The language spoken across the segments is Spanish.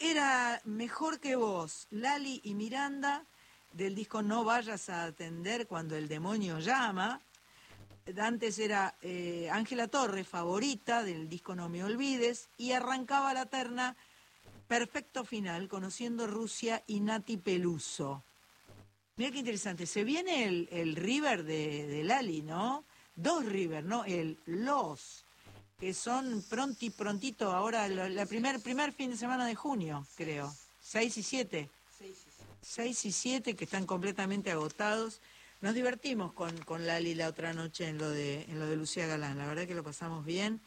era Mejor que vos, Lali y Miranda, del disco No vayas a atender cuando el demonio llama. Antes era Ángela Torres, Favorita, del disco No me olvides, y arrancaba la terna Perfecto Final, Conociendo Rusia y Nati Peluso. Mira qué interesante, se viene el River de Lali, ¿no? Dos River, ¿no? Los, que son prontito, ahora la primer fin de semana de junio, creo. 6 y 7. 6 y 7, que están completamente agotados. Nos divertimos con Lali la otra noche en lo de Lucía Galán, la verdad que lo pasamos bien.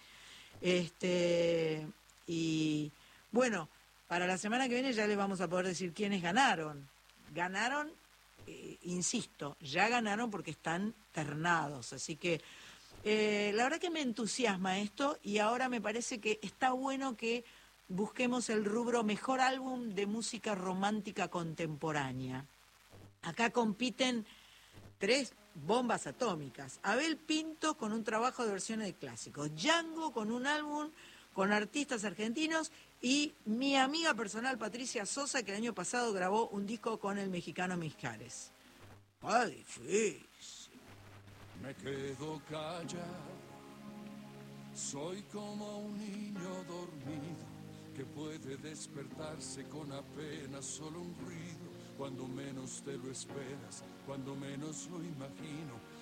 Y bueno, para la semana que viene ya les vamos a poder decir quiénes ganaron. Ganaron, insisto, ya ganaron porque están ternados, así que la verdad que me entusiasma esto y ahora me parece que está bueno que busquemos el rubro Mejor Álbum de Música Romántica Contemporánea. Acá compiten tres bombas atómicas. Abel Pinto con un trabajo de versiones de clásicos. Django con un álbum con artistas argentinos y mi amiga personal Patricia Sosa, que el año pasado grabó un disco con el mexicano Mijares. ¡Ah, difícil! Me quedo callado, soy como un niño dormido que puede despertarse con apenas solo un ruido, cuando menos te lo esperas, cuando menos lo imagino.